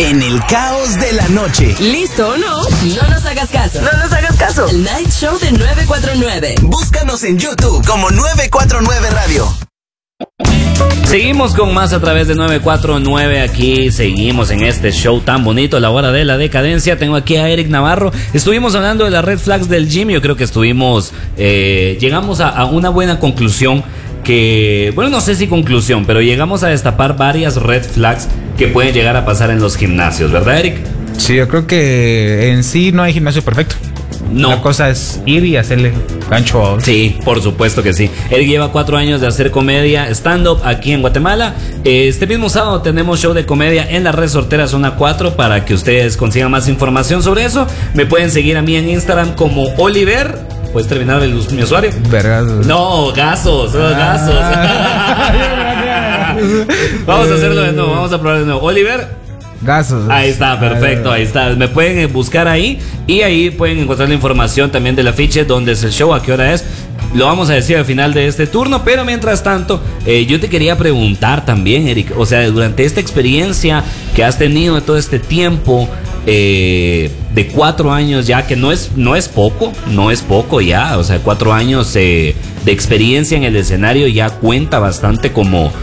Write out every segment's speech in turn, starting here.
en el caos de la noche. ¿Listo o no? No nos hagas caso. No nos hagas caso. El Night Show de 949. Búscanos en YouTube como 949 Radio. Seguimos con más a través de 949. Aquí seguimos en este show tan bonito, La Hora de la Decadencia. Tengo aquí a Eric Navarro. Estuvimos hablando de las red flags del gym. Yo creo que llegamos a una buena conclusión. Que, bueno, no sé si conclusión, pero llegamos a destapar varias red flags que pueden llegar a pasar en los gimnasios, ¿verdad, Eric? Sí, yo creo que en sí no hay gimnasio perfecto. No. La cosa es ir y hacerle gancho a... Sí, por supuesto que sí. Eric lleva 4 años de hacer comedia stand-up aquí en Guatemala. Este mismo sábado tenemos show de comedia en la Resortera Zona 4 para que ustedes consigan más información sobre eso. Me pueden seguir a mí en Instagram como Oliver. ¿Puedes terminar mi usuario? Vergas. No, Gasos. Vamos a hacerlo de nuevo, vamos a probar de nuevo. Oliver Gasos. Ahí está, perfecto, ahí está. Me pueden buscar ahí y ahí pueden encontrar la información también del afiche, dónde es el show, a qué hora es. Lo vamos a decir al final de este turno, pero mientras tanto, yo te quería preguntar también, Eric, o sea, durante esta experiencia que has tenido de todo este tiempo, de 4 años ya, que no es poco ya, o sea, 4 años de experiencia en el escenario ya cuenta bastante como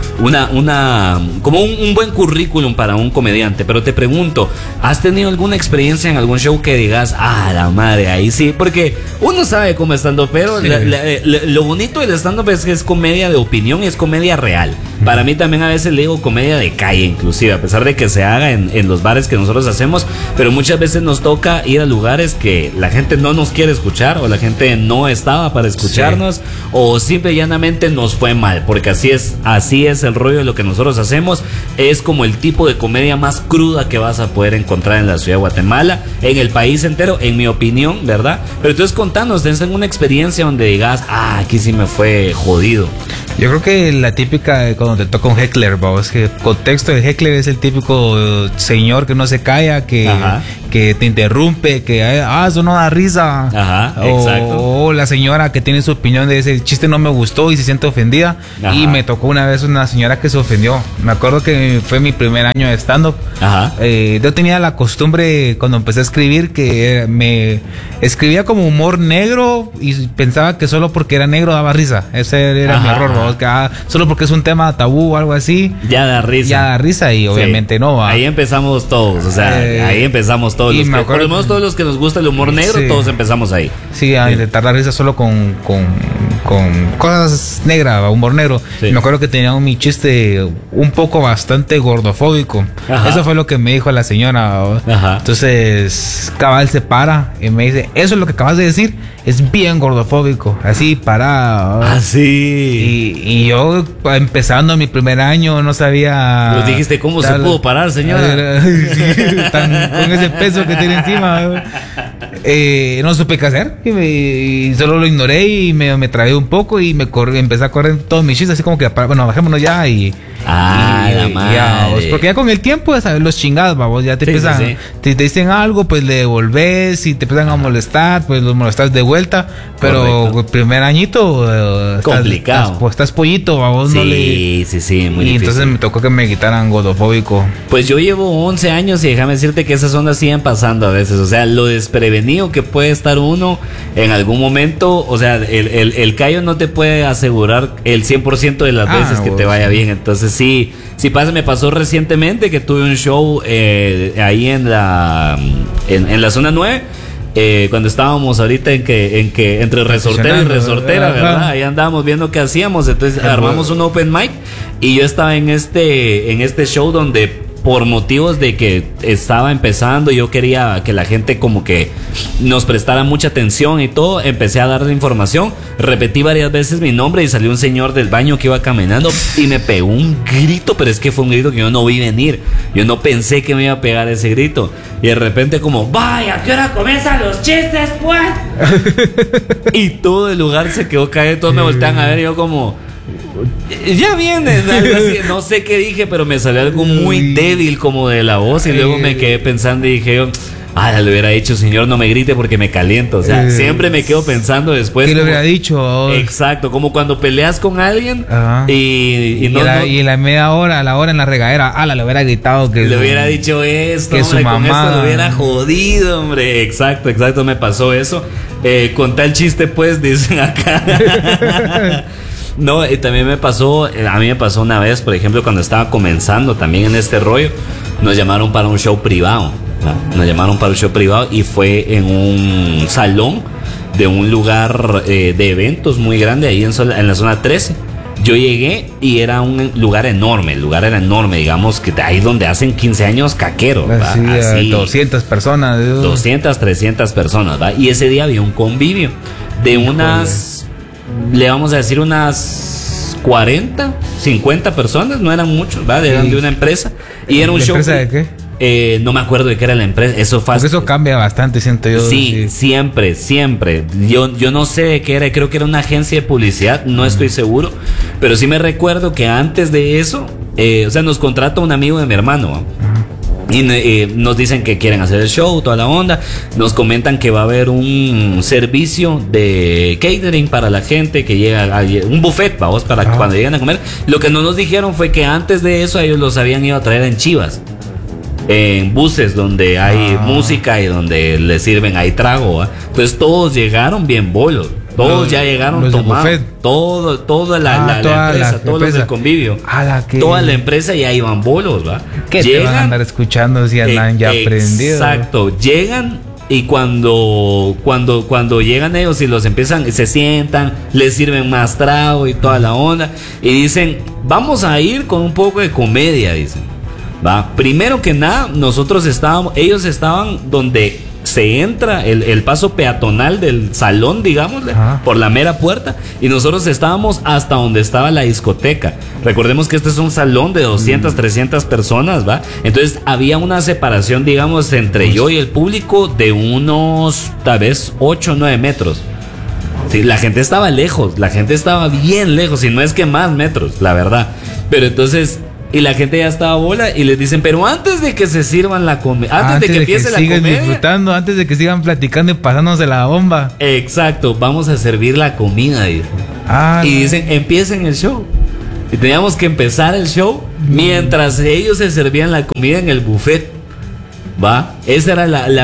como un buen currículum para un comediante. Pero te pregunto, ¿has tenido alguna experiencia en algún show que digas, la madre, ahí sí? Porque uno sabe cómo stand-up, pero sí, lo bonito del stand-up es que es comedia de opinión y es comedia real. Para mí también a veces le digo comedia de calle, inclusive, a pesar de que se haga en los bares que nosotros hacemos, pero muchas veces nos toca ir a lugares que la gente no nos quiere escuchar, o la gente no estaba para escucharnos, sí, o simple y llanamente nos fue mal, porque así es el rollo de lo que nosotros hacemos. Es como el tipo de comedia más cruda que vas a poder encontrar en la ciudad de Guatemala, en el país entero, en mi opinión, ¿verdad? Pero entonces contanos, ¿tenés alguna experiencia donde digas, aquí sí me fue jodido? Yo creo que la típica de cuando te toca un heckler, es que el contexto del heckler es el típico señor que no se calla, que te interrumpe, que eso no da risa. Ajá, exacto. O la señora que tiene su opinión de ese chiste no me gustó y se siente ofendida. Ajá. Y me tocó una vez una señora que se ofendió. Me acuerdo que fue mi primer año de stand-up. Ajá. Yo tenía la costumbre cuando empecé a escribir que me escribía como humor negro y pensaba que solo porque era negro daba risa. Ese era mi error, que solo porque es un tema tabú o algo así ya da risa y obviamente sí, no. Ahí empezamos todos, o sea, ahí empezamos todos. Por lo menos todos los que nos gusta el humor negro, sí, todos empezamos ahí. Sí, a intentar dar risa solo con cosas negras, humor negro. Sí. Me acuerdo que tenía mi chiste un poco bastante gordofóbico. Ajá. Eso fue lo que me dijo la señora. Ajá. Entonces, cabal se para y me dice, eso es lo que acabas de decir, es bien gordofóbico. Así, para. Así. Y yo, empezando mi primer año, no sabía... Pues dijiste, ¿cómo se pudo parar, señora? Con ese peso que tiene encima. No supe qué hacer. Y solo lo ignoré y me trabé un poco y empecé a correr todos mis chistes, así como que, bueno, bajémonos ya y... la madre. Ya, porque ya con el tiempo, ya sabes, los chingados, babos, ya te empiezan... Sí. Si te dicen algo, pues le devolves. Si te empiezan a molestar, pues los molestas de vuelta. Pero el primer añito... complicado. Estás pollito, babos. Sí, no sí, muy difícil. Entonces me tocó que me quitaran gordofóbico. Pues yo llevo 11 años y déjame decirte que esas ondas siguen pasando a veces. O sea, lo desprevenido que puede estar uno en algún momento. O sea, el callo no te puede asegurar el 100% de las veces que te vaya bien. Entonces sí me pasó recientemente que tuve un show ahí en la zona 9. Cuando estábamos ahorita en que entre resortera y resortera, ¿verdad? Ahí andábamos viendo qué hacíamos. Entonces armamos un open mic y yo estaba en este show donde, por motivos de que estaba empezando, yo quería que la gente como que nos prestara mucha atención y todo, empecé a darle información, repetí varias veces mi nombre y salió un señor del baño que iba caminando y me pegó un grito, pero es que fue un grito que yo no vi venir, yo no pensé que me iba a pegar ese grito y de repente como, vaya, ¿a qué hora comienzan los chistes, pues? Y todo el lugar se quedó caído, todos me voltean a ver y yo como... ya viene, algo así, no sé qué dije, pero me salió algo muy débil como de la voz y luego me quedé pensando y dije yo, le hubiera dicho, señor, no me grite porque me caliento. O sea, siempre me quedo pensando después. ¿Qué le hubiera dicho? Exacto, como cuando peleas con alguien y la media hora, a la hora en la regadera, le hubiera gritado que le hubiera dicho esto, que hombre, su mamá con esto lo hubiera jodido, hombre. Exacto, me pasó eso. Con tal chiste, pues, dicen acá. No, también me pasó, a mí me pasó una vez, por ejemplo, cuando estaba comenzando también en este rollo, nos llamaron para un show privado. Nos llamaron para un show privado y fue en un salón de un lugar de eventos muy grande ahí en la zona 13. Yo llegué y era un lugar enorme, digamos que ahí donde hacen 15 años caquero, así 200 personas, 200, 300 personas, ¿va? Y ese día había un convivio de unas, le vamos a decir unas 40, 50 personas, no eran muchos, ¿va? Eran de una empresa y era un show. ¿Empresa de qué? No me acuerdo de qué era la empresa. Eso cambia bastante, siento yo. Sí, siempre. Yo no sé de qué era, creo que era una agencia de publicidad, no estoy seguro. Pero sí me recuerdo que antes de eso, o sea, nos contrata un amigo de mi hermano, y nos dicen que quieren hacer el show, toda la onda. Nos comentan que va a haber un servicio de catering para la gente que llega, un buffet, vamos, para cuando lleguen a comer. Lo que no nos dijeron fue que antes de eso ellos los habían ido a traer en chivas, en buses donde hay música y donde les sirven ahí trago, ¿va? Entonces todos llegaron bien bolos. Todos ya llegaron tomados. Toda la empresa, todos los del convivio. Toda la empresa ya iban bolos, ¿va? ¿Qué te van a andar escuchando si andan ya aprendidos? Exacto, llegan y cuando llegan ellos y los empiezan, se sientan, les sirven más trago y toda la onda. Y dicen, vamos a ir con un poco de comedia, dicen. ¿Va? Primero que nada, ellos estaban donde se entra el paso peatonal del salón, digamos, por la mera puerta, y nosotros estábamos hasta donde estaba la discoteca. Recordemos que este es un salón de 200, 300 personas, ¿va? Entonces había una separación, digamos, entre yo y el público de unos, tal vez, 8 o 9 metros. Sí, la gente estaba lejos, la gente estaba bien lejos, y no es que más metros, la verdad. Pero entonces... Y la gente ya estaba bola y les dicen, pero antes de que se sirvan la comida, antes de que empiece la comedia, disfrutando, antes de que sigan platicando y pasándose la bomba. Exacto, vamos a servir la comida, dicen. Y dicen, empiecen el show. Y teníamos que empezar el show mientras ellos se servían la comida en el buffet. ¿Va? Esa era la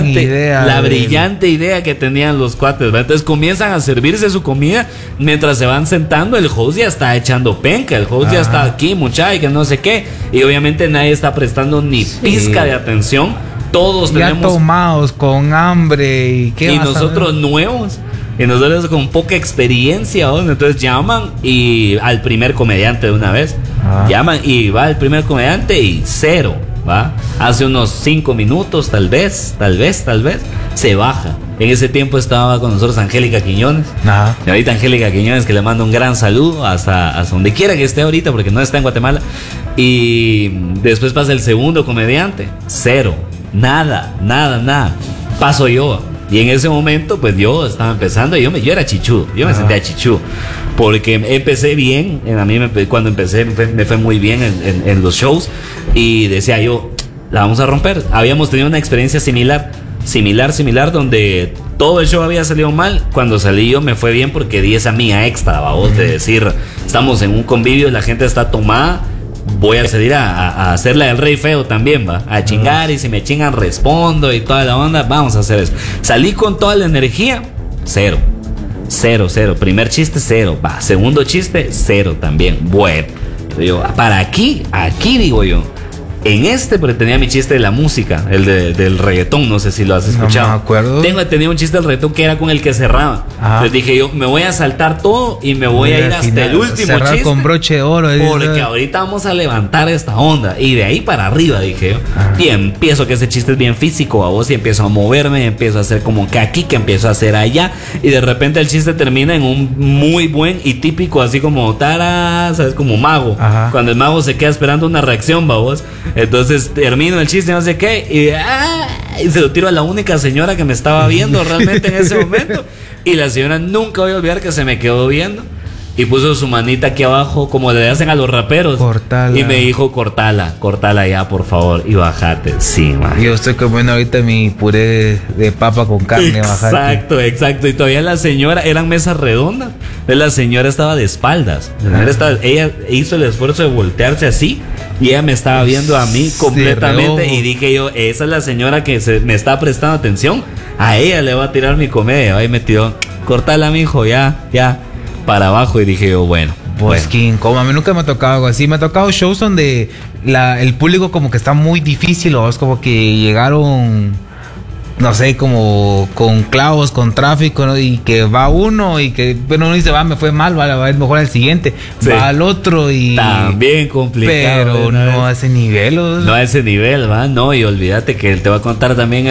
brillante idea que tenían los cuates, ¿va? Entonces comienzan a servirse su comida mientras se van sentando. El host ya está echando penca, el host ya está aquí, muchacha, y que no sé qué. Y obviamente nadie está prestando ni pizca de atención. Todos ya tenemos tomados, con hambre. Y nosotros nuevos. Y nosotros con poca experiencia, ¿no? Entonces llaman y al primer comediante de una vez. Llaman y va el primer comediante y cero. ¿Va? Hace unos 5 minutos, tal vez, se baja. En ese tiempo estaba con nosotros Angélica Quiñones. Y ahorita Angélica Quiñones, que le mando un gran saludo hasta donde quiera que esté ahorita, porque no está en Guatemala. Y después pasa el segundo comediante, cero, nada. Paso yo. Y en ese momento, pues yo estaba empezando y yo era chichudo, yo me sentía chichudo. Porque empecé bien, cuando empecé me fue muy bien en los shows. Y decía yo, la vamos a romper. Habíamos tenido una experiencia similar, donde todo el show había salido mal. Cuando salí yo me fue bien porque di esa mía extra, vamos, de decir, estamos en un convivio, la gente está tomada, voy a salir a hacerle al rey feo también, va, a chingar, y si me chingan respondo y toda la onda, vamos a hacer eso. Salí con toda la energía, cero. Primer chiste, cero. Va, segundo chiste, cero también. Bueno, digo, para aquí digo yo. En porque tenía mi chiste de la música, el del reggaetón, no sé si lo has escuchado. No me acuerdo. Tenía un chiste del reggaetón que era con el que cerraba. Entonces dije yo, me voy a saltar todo y me voy a ir hasta el último cerrar chiste. Con broche de oro. Porque ahorita vamos a levantar esta onda. Y de ahí para arriba, dije yo. Y empiezo, que ese chiste es bien físico, a vos, y empiezo a moverme, empiezo a hacer como que aquí, que empiezo a hacer allá. Y de repente el chiste termina en un muy buen y típico, así como tara, ¿sabes? Como mago. Cuando el mago se queda esperando una reacción, va vos. Entonces termino el chiste, no sé qué, y se lo tiro a la única señora que me estaba viendo realmente en ese momento. Y la señora nunca voy a olvidar que se me quedó viendo. y puso su manita aquí abajo, como le hacen a los raperos. Cortala. Y me dijo, cortala ya, por favor, y bájate. Sí, man. Yo estoy comiendo ahorita mi puré de papa con carne, bájate. Exacto. Y todavía la señora, eran mesas redondas. La señora estaba de espaldas. Ella hizo el esfuerzo de voltearse así. Y ella me estaba viendo a mí completamente. Y dije yo, esa es la señora que me está prestando atención. A ella le voy a tirar mi comedia. Ahí me tiró, cortala, mijo, ya. Para abajo. Y dije yo, bueno. King, como a mí nunca me ha tocado algo así. Me ha tocado shows donde el público como que está muy difícil, o es como que llegaron, no sé, como con clavos, con tráfico, ¿no? Y que va uno y que, bueno, uno dice, me fue mal, va a ir mejor al siguiente. Sí. Va al otro y... También complicado. Pero no a ese nivel. No a ese nivel, ¿va? No, y olvídate que te voy a contar también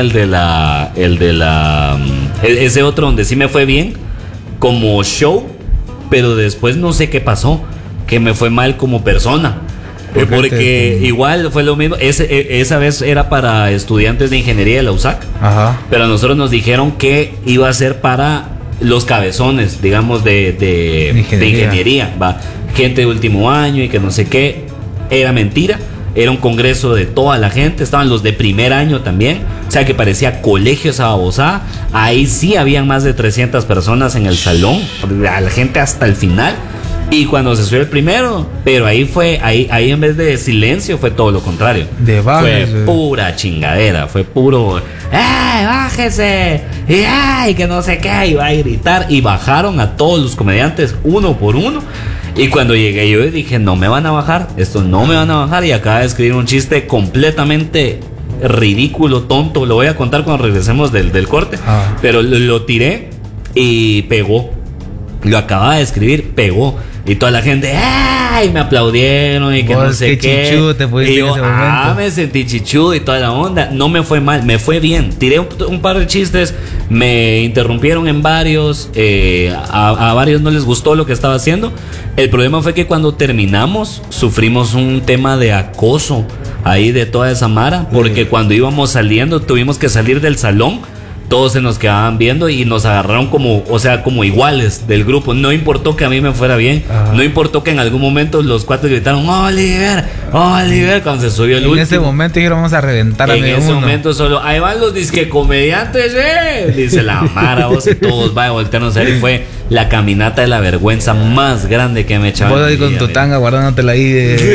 ese otro donde sí me fue bien como show, pero después no sé qué pasó, que me fue mal como persona. Porque igual fue lo mismo. Esa vez era para estudiantes de ingeniería de la USAC. Ajá. Pero a nosotros nos dijeron que iba a ser para los cabezones, digamos, de ingeniería, va. Gente de último año y que no sé qué. Era mentira. Era un congreso de toda la gente. Estaban los de primer año también. O sea que parecía colegio esa babosada. Ahí sí habían más de 300 personas en el salón. A la gente hasta el final. Y cuando se subió el primero, pero ahí en vez de silencio fue todo lo contrario. Fue pura chingadera, fue puro, bájese! Y que no sé qué, iba a gritar. Y bajaron a todos los comediantes uno por uno. Y cuando llegué yo dije, no me van a bajar, esto no me van a bajar. Y acaba de escribir un chiste completamente ridículo, tonto. Lo voy a contar cuando regresemos del corte. Pero lo tiré y pegó. Lo acababa de escribir, pegó. Y toda la gente, ¡ay! Me aplaudieron y que no sé qué. Chichudo te fuiste y yo, en ese momento. Me sentí chichudo y toda la onda. No me fue mal, me fue bien. Tiré un par de chistes, me interrumpieron en varios. A varios no les gustó lo que estaba haciendo. El problema fue que cuando terminamos, sufrimos un tema de acoso ahí de toda esa mara. Porque cuando íbamos saliendo, tuvimos que salir del salón. Todos se nos quedaban viendo y nos agarraron como iguales del grupo. No importó que a mí me fuera bien. No importó que en algún momento los cuates gritaron Oliver, cuando se subió el último. En ese momento dijeron, vamos a reventar a medio mundo. En ese momento solo, ahí van los disque comediantes, dice la mara, vos, y todos van a voltearnos a ver. Y fue la caminata de la vergüenza más grande que me he echado. Vos ahí con tu tanga guardándotela ahí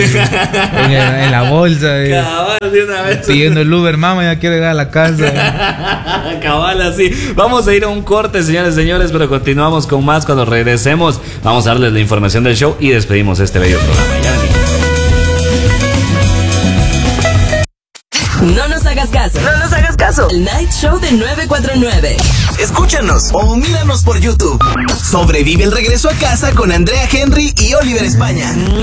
en la bolsa. Cabal, de una vez. Pidiendo el Uber, mamá, ya quiero llegar a la casa. Cabal, así. Vamos a ir a un corte, señores, pero continuamos con más. Cuando regresemos, vamos a darles la información del show y despedimos este bello programa. No nos hagas caso. El Night Show de 949. Escúchanos o míranos por YouTube. Sobrevive el regreso a casa con Andrea Henry y Oliver España.